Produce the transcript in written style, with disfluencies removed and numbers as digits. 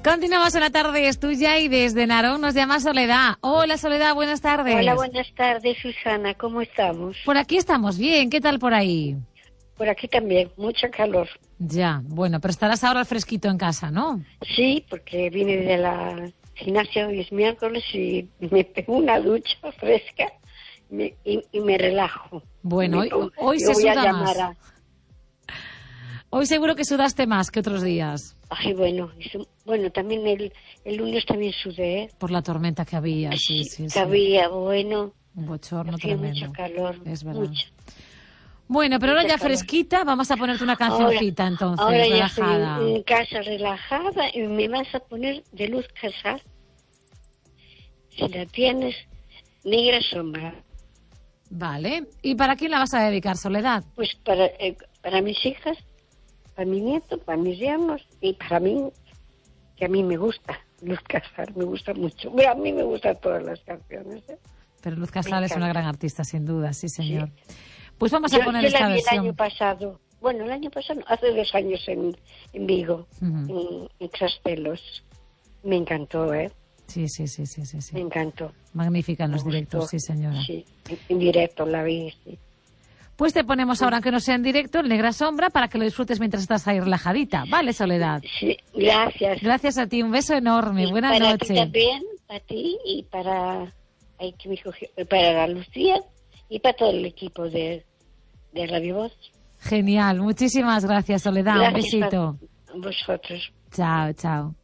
Continuamos en la tarde, es tuya y desde Narón nos llama Soledad. Hola Soledad, buenas tardes. Hola, buenas tardes, Susana, ¿cómo estamos? Por aquí estamos bien, ¿qué tal por ahí? Por aquí también, mucho calor. Ya, bueno, pero estarás ahora al fresquito en casa, ¿no? Sí, porque vine de la gimnasia, hoy es miércoles y me pego una ducha fresca y me relajo. Bueno, hoy se voy a suda llamar más. Hoy seguro que sudaste más que otros días. Ay, bueno, también el lunes también sudé, ¿eh? Por la tormenta que había, sí. Que había, bueno. Un bochorno Hacía tremendo. mucho calor, Es verdad. mucho. Bueno, pero ahora Mucha ya calor. fresquita, vamos a ponerte una cancioncita entonces, ahora ya relajada. estoy en casa relajada y me vas a poner de Luz Casal. Si la tienes, Negra Sombra. Vale, ¿y para quién la vas a dedicar, Soledad? Pues para mis hijas, para mi nieto, para mis yernos y para mí, que a mí me gusta Luz Casal, me gusta mucho. Bueno, a mí me gustan todas las canciones, ¿eh? Pero Luz Casal es una gran artista, sin duda, sí, señor. Sí. Pues vamos a poner esta la vi versión. el año pasado. Bueno, el año pasado, no, hace 2 años en Vigo, en Trastelos. Me encantó, ¿eh? Sí. Me encantó. Magnífica en los Me directos, gustó. sí, señora. Sí, en directo la vi, sí. Pues te ponemos ahora, aunque no sea en directo, el Negra Sombra, para que lo disfrutes mientras estás ahí relajadita. ¿Vale, Soledad? Sí, gracias. Gracias a ti, un beso enorme. Y Buenas para noches. ti también, para ti y para la Lucía y para todo el equipo de Radio Voz. Genial, muchísimas gracias, Soledad. Un besito. A vosotros. Chao.